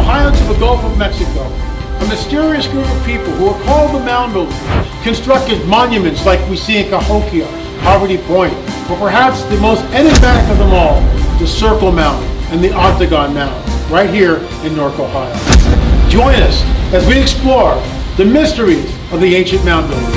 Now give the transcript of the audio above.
highlands of the Gulf of Mexico, a mysterious group of people who are called the Mound Builders constructed monuments like we see in Cahokia, Poverty Point, or perhaps the most enigmatic of them all, the Circle Mound and the Octagon Mound, right here in Newark, Ohio. Join us as we explore the mysteries of the ancient mound builders.